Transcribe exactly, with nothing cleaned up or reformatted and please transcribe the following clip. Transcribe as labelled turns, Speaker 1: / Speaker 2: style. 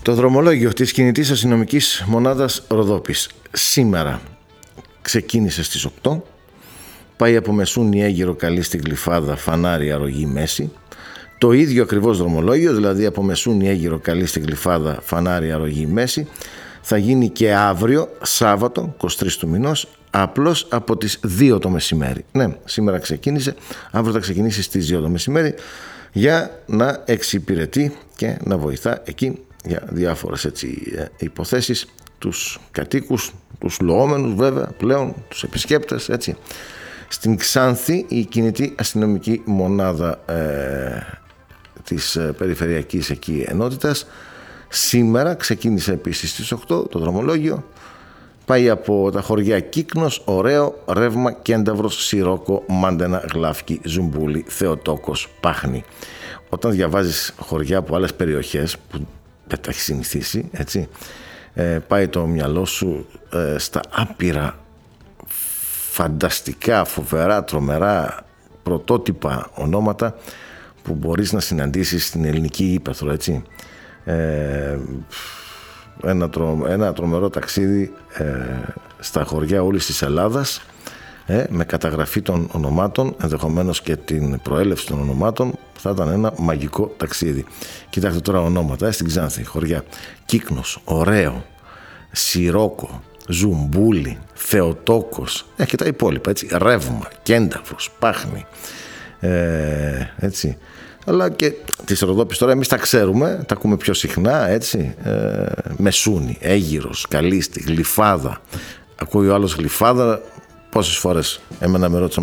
Speaker 1: Το δρομολόγιο της κινητής αστυνομικής μονάδας Ροδόπης σήμερα ξεκίνησε στις οκτώ, πάει από Μεσούνη Αίγυρο Καλίστη Γλυφάδα Φανάρι Αρρωγή Μέση. Το ίδιο ακριβώς δρομολόγιο, δηλαδή από Μεσούνη Αίγυρο Καλίστη Γλυφάδα Φανάρι Αρρωγή Μέση, θα γίνει και αύριο Σάββατο είκοσι τρεις του μηνός, απλώς από τις δύο το μεσημέρι. Ναι, σήμερα ξεκίνησε, αύριο θα ξεκινήσει στις δύο το μεσημέρι, για να εξυπηρετεί και να βοηθά εκεί για διάφορες έτσι υποθέσεις τους κατοίκους, τους λοόμενους βέβαια πλέον, τους επισκέπτες έτσι. Στην Ξάνθη η κινητή αστυνομική μονάδα ε, της ε, περιφερειακής εκεί ενότητας σήμερα ξεκίνησε επίσης στις οκτώ το δρομολόγιο, πάει από τα χωριά Κύκνος, Ωραίο, Ρεύμα, Κένταυρος, Σιρόκο, Μάντενα, Γλάφκι, Ζουμπούλη, Θεοτόκος, Πάχνη. Όταν διαβάζεις χωριά από άλλες περιοχές που δεν τα έχει συνηθίσει, έτσι, ε, πάει το μυαλό σου ε, στα άπειρα φανταστικά, φοβερά, τρομερά, πρωτότυπα ονόματα που μπορείς να συναντήσεις στην ελληνική ύπαιθρο, έτσι. Ε, ένα, τρο, ένα τρομερό ταξίδι ε, στα χωριά όλης της Ελλάδας, ε, με καταγραφή των ονομάτων, ενδεχομένως και την προέλευση των ονομάτων. Θα ήταν ένα μαγικό ταξίδι. Κοιτάξτε τώρα ονόματα ε, στην Ξάνθη, χωριά Κύκνος, Ωραίο, Σιρόκο, Ζουμπούλη, Θεοτόκος, ε, και τα υπόλοιπα, έτσι, Ρεύμα, Κένταυρος, Πάχνη, ε, έτσι. Αλλά και τις Ροδόπης τώρα εμείς τα ξέρουμε, τα ακούμε πιο συχνά, έτσι, ε, Μεσούνη, Αίγυρος, Καλίστη, Γλυφάδα. Ακούει ο άλλος Γλυφάδα, πόσες φορές εμένα με ρώτησαν